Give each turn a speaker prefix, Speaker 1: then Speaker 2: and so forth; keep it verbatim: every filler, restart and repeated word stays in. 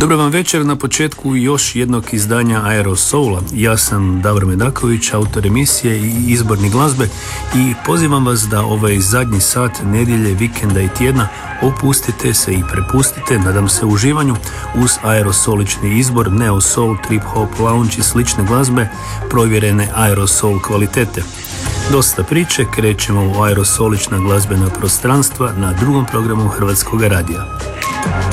Speaker 1: Dobar vam večer, na početku još jednog izdanja Aerosoula. Ja sam Davor Medaković, autor emisije i izbornik glazbe i pozivam vas da ovaj zadnji sat nedjelje, vikenda i tjedna opustite se i prepustite, nadam se, uživanju uz aerosolični izbor, neo soul, trip hop, lounge i slične glazbe provjerene aerosoul kvalitete. Dosta priče, krećemo u aerosolična glazbena prostranstva na drugom programu Hrvatskog radija.